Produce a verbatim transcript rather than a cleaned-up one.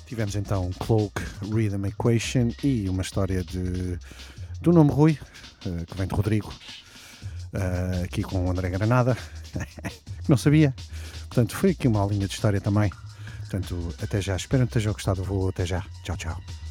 Tivemos então Cloak Rhythm Equation e uma história de, do nome Rui, uh, que vem de Rodrigo, uh, aqui com o André Granada, que não sabia. Portanto, foi aqui uma linha de história também. Portanto, até já. Espero que tenham gostado do voo. Até já. Tchau, tchau.